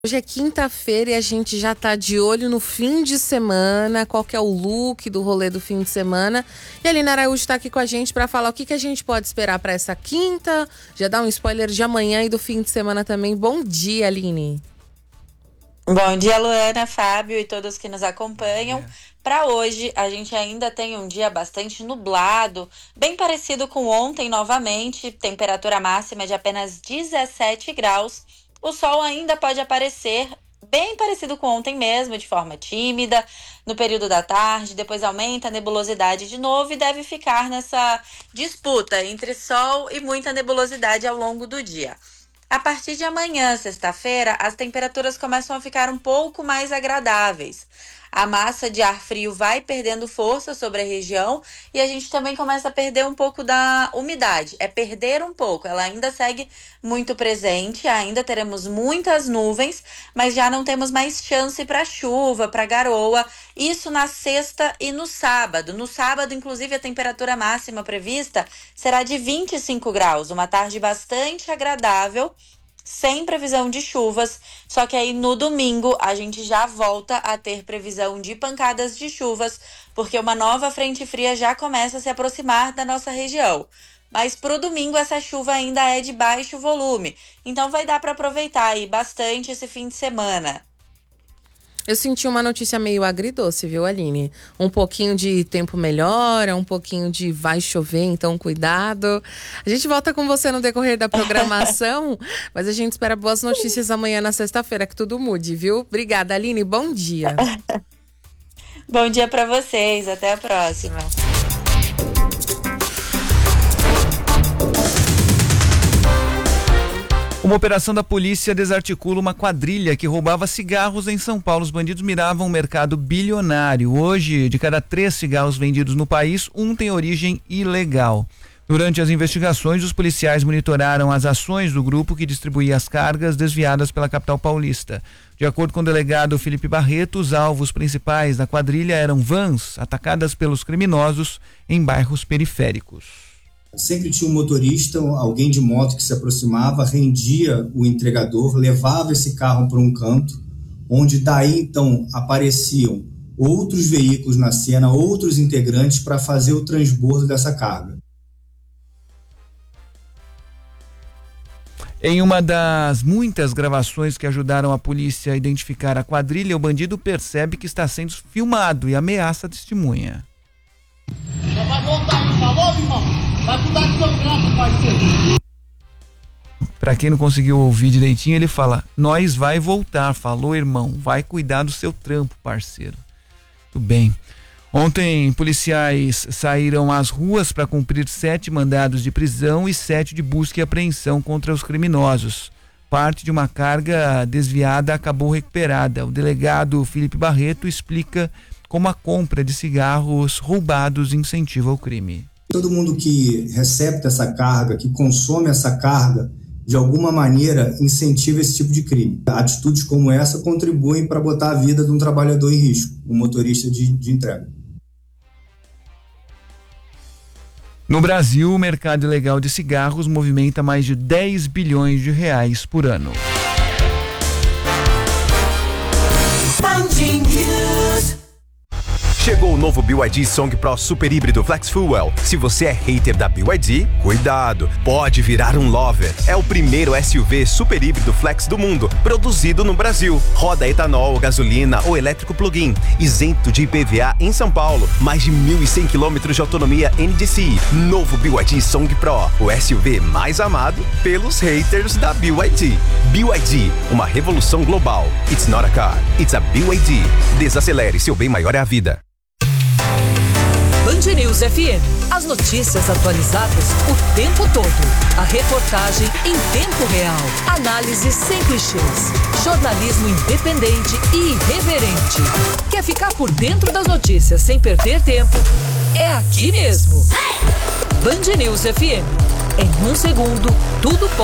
Hoje é quinta-feira e a gente já tá de olho no fim de semana, qual que é o look do rolê do fim de semana. E a Aline Araújo tá aqui com a gente para falar o que a gente pode esperar para essa quinta, já dá um spoiler de amanhã e do fim de semana também. Bom dia, Aline. Bom dia, Luana, Fábio e todos que nos acompanham. Para hoje, a gente ainda tem um dia bastante nublado, bem parecido com ontem novamente, temperatura máxima de apenas 17 graus. O sol ainda pode aparecer, bem parecido com ontem mesmo, de forma tímida, no período da tarde, depois aumenta a nebulosidade de novo e deve ficar nessa disputa entre sol e muita nebulosidade ao longo do dia. A partir de amanhã, sexta-feira, as temperaturas começam a ficar um pouco mais agradáveis. A massa de ar frio vai perdendo força sobre a região e a gente também começa a perder um pouco da umidade. É perder um pouco, ela ainda segue muito presente, ainda teremos muitas nuvens, mas já não temos mais chance para chuva, para garoa. Isso na sexta e no sábado. No sábado, inclusive, a temperatura máxima prevista será de 25 graus, uma tarde bastante agradável, sem previsão de chuvas, só que aí no domingo a gente já volta a ter previsão de pancadas de chuvas, porque uma nova frente fria já começa a se aproximar da nossa região. Mas pro domingo essa chuva ainda é de baixo volume, então vai dar para aproveitar aí bastante esse fim de semana. Eu senti uma notícia meio agridoce, viu, Aline? Um pouquinho de tempo melhora, um pouquinho de vai chover, então cuidado. A gente volta com você no decorrer da programação, mas a gente espera boas notícias amanhã na sexta-feira, que tudo mude, viu? Obrigada, Aline, bom dia. Bom dia para vocês, até a próxima. Uma operação da polícia desarticula uma quadrilha que roubava cigarros em São Paulo. Os bandidos miravam um mercado bilionário. Hoje, de cada 3 cigarros vendidos no país, um tem origem ilegal. Durante as investigações, os policiais monitoraram as ações do grupo que distribuía as cargas desviadas pela capital paulista. De acordo com o delegado Felipe Barreto, os alvos principais da quadrilha eram vans atacadas pelos criminosos em bairros periféricos. Sempre tinha um motorista, alguém de moto que se aproximava, rendia o entregador, levava esse carro para um canto, onde daí então apareciam outros veículos na cena, outros integrantes para fazer o transbordo dessa carga. Em uma das muitas gravações que ajudaram a polícia a identificar a quadrilha, o bandido percebe que está sendo filmado e ameaça a testemunha. Já vai voltar, falou, irmão? Vai cuidar do seu trampo, parceiro. Pra quem não conseguiu ouvir direitinho, ele fala: nós vai voltar, falou, irmão, vai cuidar do seu trampo, parceiro. Tudo bem. Ontem, policiais saíram às ruas para cumprir 7 mandados de prisão e 7 de busca e apreensão contra os criminosos. Parte de uma carga desviada acabou recuperada. O delegado Felipe Barreto explica como a compra de cigarros roubados incentiva o crime. Todo mundo que recebe essa carga, que consome essa carga, de alguma maneira incentiva esse tipo de crime. Atitudes como essa contribuem para botar a vida de um trabalhador em risco, um motorista de entrega. No Brasil, o mercado ilegal de cigarros movimenta mais de 10 bilhões de reais por ano. Chegou o novo BYD Song Pro Super Híbrido Flex Fuel. Se você é hater da BYD, cuidado, pode virar um lover. É o primeiro SUV super híbrido flex do mundo, produzido no Brasil. Roda etanol, gasolina ou elétrico plug-in, isento de IPVA em São Paulo. Mais de 1.100 km de autonomia NDCi. Novo BYD Song Pro, o SUV mais amado pelos haters da BYD. BYD, uma revolução global. It's not a car, it's a BYD. Desacelere, seu bem maior é a vida. Band News FM. As notícias atualizadas o tempo todo. A reportagem em tempo real. Análise sem clichês. Jornalismo independente e irreverente. Quer ficar por dentro das notícias sem perder tempo? É aqui mesmo. Band News FM. Em 1 segundo, tudo pode.